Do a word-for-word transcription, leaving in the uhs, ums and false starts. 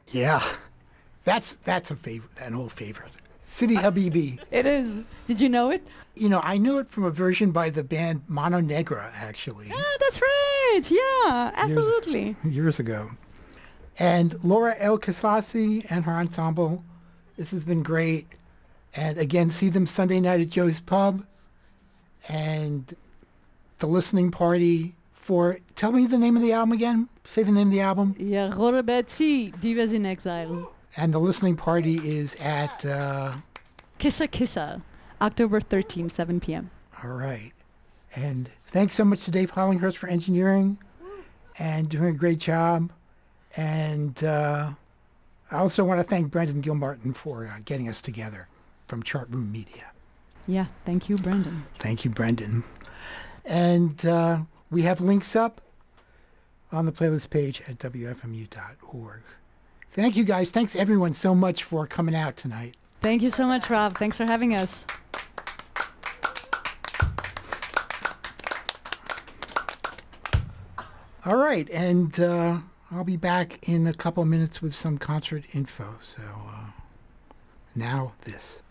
Yeah, that's that's a favorite, an old favorite. Sidi Habibi. It is. Did you know it? You know, I knew it from a version by the band Mano Negra, actually. Ah, that's right. Yeah, absolutely. Years, years ago. And Laura El Kasasi and her ensemble. This has been great. And again, see them Sunday night at Joe's Pub. And the listening party for, tell me the name of the album again. Say the name of the album. Yeah, Rorebetsi, Divas in Exile. And the listening party is at... Uh, Kissa Kissa, October thirteenth, seven p.m. All right. And thanks so much to Dave Hollinghurst for engineering and doing a great job. And uh, I also want to thank Brendan Gilmartin for uh, getting us together from Chart Room Media. Yeah, thank you, Brendan. Thank you, Brendan. And uh, we have links up on the playlist page at W F M U dot org. Thank you, guys. Thanks, everyone, so much for coming out tonight. Thank you so much, Rob. Thanks for having us. All right, and uh, I'll be back in a couple of minutes with some concert info. So uh, now this.